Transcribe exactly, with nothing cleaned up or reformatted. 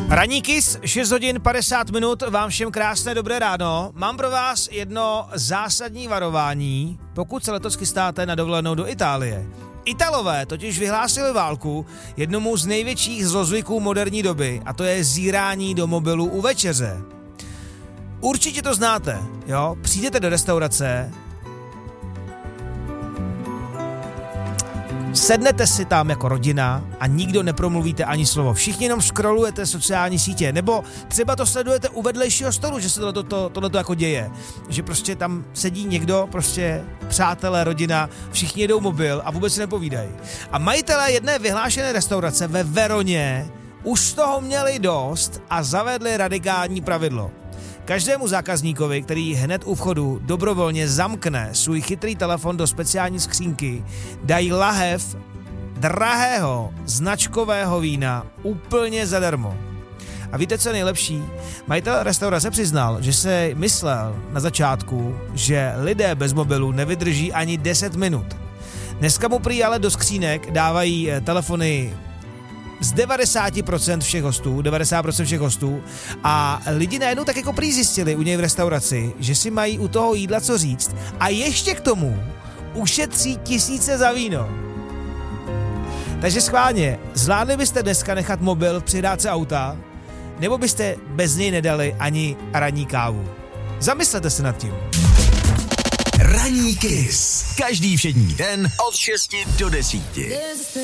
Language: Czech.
Ranní Kiss, šest hodin padesát minut, vám všem krásné dobré ráno. Mám pro vás jedno zásadní varování, pokud se letos chystáte na dovolenou do Itálie. Italové totiž vyhlásili válku jednomu z největších zlozvyků moderní doby, a to je zírání do mobilu u večeře. Určitě to znáte, jo? Přijdete do restaurace, sednete si tam jako rodina a nikdo nepromluvíte ani slovo. Všichni jenom scrollujete sociální sítě, nebo třeba to sledujete u vedlejšího stolu, že se tohleto, to, tohleto jako děje. Že prostě tam sedí někdo, prostě přátelé, rodina, všichni jedou mobil a vůbec si nepovídají. A majitelé jedné vyhlášené restaurace ve Veroně už z toho měli dost a zavedli radikální pravidlo. Každému zákazníkovi, který hned u vchodu dobrovolně zamkne svůj chytrý telefon do speciální skřínky, dají lahev drahého značkového vína úplně zadarmo. A víte, co je nejlepší? Majitel restaurace přiznal, že se myslel na začátku, že lidé bez mobilu nevydrží ani deset minut. Dneska mu prý ale do skřínek dávají telefony z devadesát procent všech hostů, devadesát procent všech hostů, a lidi najednou tak jako prý zjistili u něj v restauraci, že si mají u toho jídla co říct a ještě k tomu ušetří tisíce za víno. Takže schválně, zvládli byste dneska nechat mobil v přihrádce auta, nebo byste bez něj nedali ani ranní kávu? Zamyslete se nad tím. Ranní Kiss. Každý všední den od šesti do desíti.